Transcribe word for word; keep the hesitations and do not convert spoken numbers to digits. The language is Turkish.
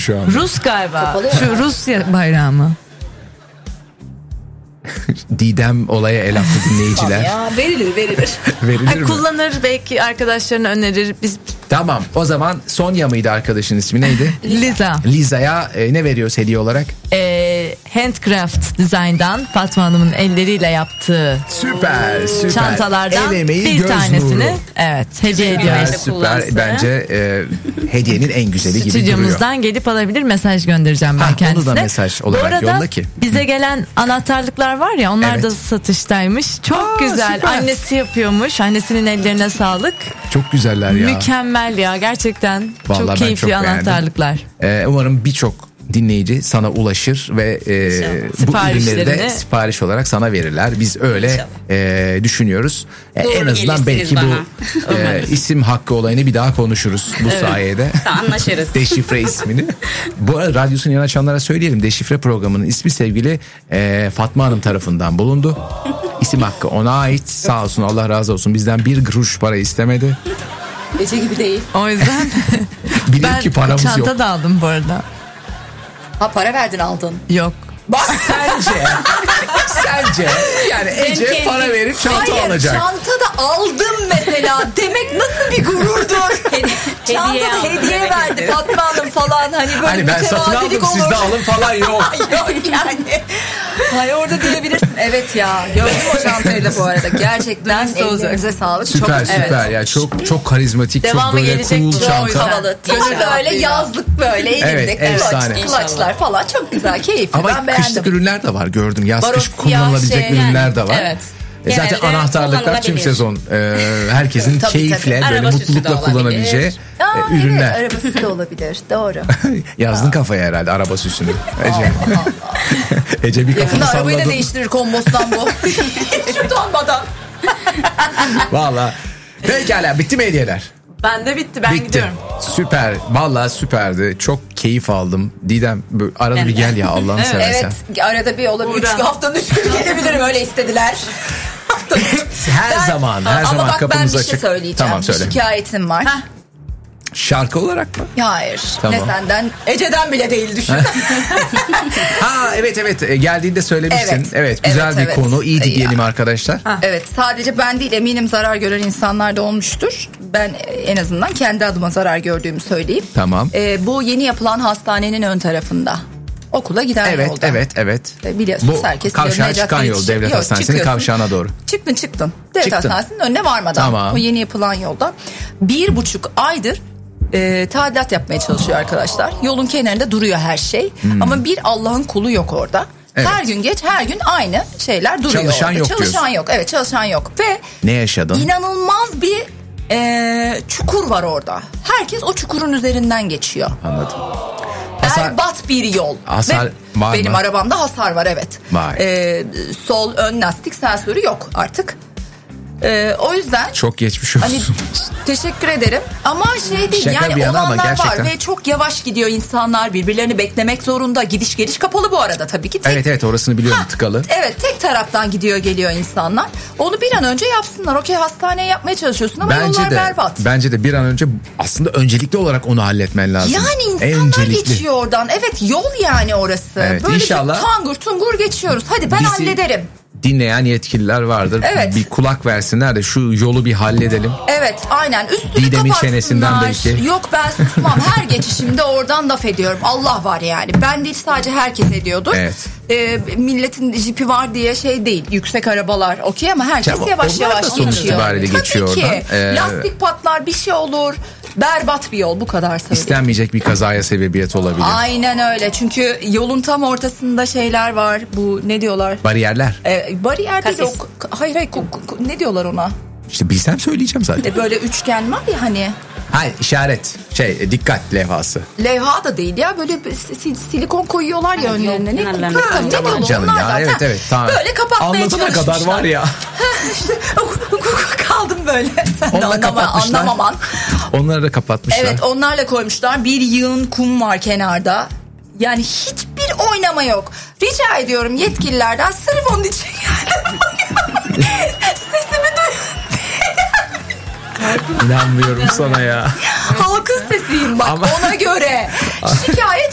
şu an. Rus galiba. Kapalı Şu ya. Rusya bayrağı mı? Didem olaya el attı dinleyiciler. Ya verilir verilir. Verilir Ay, mi? kullanır, belki arkadaşlarına önerir. Biz Tamam, o zaman Sonya mıydı arkadaşın ismi, neydi? Liza. Liza'ya e, ne veriyoruz hediye olarak? Ee, Handcraft Design'dan Fatma Hanım'ın elleriyle yaptığı Süper süper. çantalardan El emeği, bir göz tanesini nuru. evet hediye Süper, ediyoruz. de süper. kullansın. Bence e, hediyenin en güzeli gibi duruyor. Stüdyomuzdan gelip alabilir, mesaj göndereceğim ben Ha, onu da kendisine. mesaj Bu olarak arada yolla ki. bize gelen anahtarlıklar var ya, onlar Evet. da satıştaymış. Çok Aa, güzel. süper. Annesi yapıyormuş. Annesinin ellerine sağlık. Çok güzeller ya. Mükemmel ya, gerçekten. Vallahi ben çok çok keyifli beğendim. anahtarlıklar. E, umarım birçok dinleyici sana ulaşır ve e, bu ürünleri de Siparişlerini- sipariş olarak sana verirler. Biz öyle e, düşünüyoruz. E, Doğru en azından gelirsiniz belki bu e, isim hakkı olayını bir daha konuşuruz bu sayede. Anlaşırız. Deşifre ismini. Bu arada radyosunu yan açanlara söyleyelim. Deşifre programının ismi sevgili e, Fatma Hanım tarafından bulundu. İsim hakkı ona ait. Sağ olsun, Allah razı olsun. Bizden bir kuruş para istemedi. Ece gibi değil. O yüzden Bilir ben ki paramız çanta yok. da aldım bu arada. Ha, para verdin aldın. Yok. Bak. Sence? Sence? Yani Ece kendim- para verip çanta Hayır, alacak. çanta da aldım mesela. Demek nasıl bir gururdur. Çanta Hediye da aldım hediye demek verdi istedim. Fatma Hanım falan. Hani böyle Hani ben satın mütevazilik aldım, siz de olur. alın falan yok. Yok yani. Hayır, orada diyebilirsin. Evet ya, gördüm o çantayı da bu arada. Gerçekten Nasıl olacak? ellerinize sağlık. Süper çok, süper evet. ya, çok çok karizmatik, Devamı çok böyle gelecek cool bu, o çanta. yüzden. Havalı. Tam İnşallah. böyle yazlık böyle elinde. Evet, kulaç, efsane. kulaçlar falan çok güzel, keyifli. Ama ben beğendim. kışlık ürünler de var, gördüm. Yaz Baro kış siyah kullanılabilecek şey, ürünler yani, de var. evet. E Zaten Genelde anahtarlıklar tüm kullanılabilir. sezon e, herkesin Tabii, keyifle tabii. böyle Araba süsü de mutlulukla olabilir. kullanabileceği Aa, e, ürünler. Evet, arabası da olabilir. Doğru. Yazdın kafaya herhalde araba süsünü. Ece. Ece bir kafanı Yakında arabayı da salladın. değiştirir kombostan bu. Hiç utanmadan. Valla. Pekala, bitti mi hediyeler? Ben de bitti, ben Bitti. gidiyorum. Süper. Vallahi süperdi. Çok keyif aldım. Didem böyle arada Ben bir de. gel ya, Allah'ını seversen. Evet, arada bir olabilir. Üç Uğra. haftanın üç günü gelebilirim, öyle istediler. Her Ben- zaman, her Ama zaman bak, kapımız ben bir açık. şey söyleyeceğim. Tamam, söyle. Bir şikayetim var. Şarkı olarak mı? Hayır. Tamam. Ne senden, Ece'den bile değil, düşün. Ha evet evet, E, geldiğinde söylemiştin. Evet, Evet, güzel evet, bir evet. konu. İyi Ya. diyelim arkadaşlar. Evet, sadece ben değil, eminim zarar gören insanlar da olmuştur. Ben en azından kendi adıma zarar gördüğümü söyleyeyim. Tamam. Ee, bu yeni yapılan hastanenin ön tarafında. Okula giden Evet yolda. evet evet. E, biliyorsunuz, Bu herkes kavşağa bilir, çıkan Necati yol, yetişir. devlet Yok, hastanesinin çıkıyorsun. kavşağına doğru. Çıktın çıktın. Devlet Çıktın. hastanesinin önüne varmadan. Tamam. O yeni yapılan yoldan. Bir buçuk aydır e, tadilat yapmaya çalışıyor arkadaşlar. Yolun kenarında duruyor her şey. Ama bir Allah'ın kulu yok orada. Hmm. Evet. Her gün geç, her gün aynı şeyler duruyor Çalışan orada. yok Çalışan diyorsun. yok. Evet, çalışan yok. Ve Ne yaşadın? inanılmaz bir e, çukur var orada. Herkes o çukurun üzerinden geçiyor. Anladım. Hasar- Berbat bir yol. Hasar Ve var benim mı? arabamda hasar var, evet. Vay. Ee, sol ön lastik sensörü yok artık. Ee, o yüzden Çok geçmiş olsun. hani teşekkür ederim ama şey değil, Şaka bir yani yana ama olanlar var gerçekten. ve çok yavaş gidiyor insanlar, birbirlerini beklemek zorunda. Gidiş geliş kapalı bu arada tabii ki. Tek, Evet evet, orasını biliyorum, Ha, tıkalı. Evet, tek taraftan gidiyor geliyor insanlar. Onu bir an önce yapsınlar. Okey, hastaneye yapmaya çalışıyorsun ama Bence yollar de berbat. bence de bir an önce aslında öncelikli olarak onu halletmen lazım. Yani insanlar Öncelikli. geçiyor oradan. Evet, yol yani orası. Evet, Böyle inşallah. tangur tungur geçiyoruz. Hadi ben Bizi hallederim. Dinleyen yetkililer vardır. Evet. Bir kulak versinler de şu yolu bir halledelim. Evet, aynen, üstünü Didem'in kapatsınlar. çenesinden belki. Yok, ben susmam. Her geçişimde oradan laf ediyorum. Allah var yani. Ben değil, sadece herkes ediyordur. Evet. Ee, milletin jipi var diye şey değil. Yüksek arabalar okey ama herkes Tabii, yavaş onlar da yavaş sonuç geçiyor. itibariyle Tabii geçiyor ki. oradan. Ee, Lastik patlar, bir şey olur. Berbat bir yol, bu kadar söyleyeyim. İstenmeyecek bir kazaya sebebiyet olabilir. Aynen öyle. Çünkü yolun tam ortasında şeyler var. Bu ne diyorlar? Bariyerler. Ee, bariyer değil Kasis. o. Hayır hayır. ko- ko- Ne diyorlar ona? İşte bilsem söyleyeceğim zaten. E, böyle üçgen var ya hani. Hayır, işaret. Şey, dikkat levhası. Levha da değil ya, böyle bir si- silikon koyuyorlar ya Ha, önlerine. yok, Ne, kenarlarına ha, koyuyorlar. ne Tamam diyorlar canım onlar ya, da? evet Ha, evet tamam. Böyle kapatmaya Anlatana çalışmışlar. kadar var ya. İşte kaldım böyle. Sen de Onları anlama, kapatmışlar. anlamaman. Onları da kapatmışlar. Evet, onlarla koymuşlar. Bir yığın kum var kenarda. Yani hiçbir oynama yok. Rica ediyorum yetkililerden, sırf onun için geldim. Sesimi duyun. İnanmıyorum sana ya. Halkın sesiyim bak, Ama- ona göre. Şikayet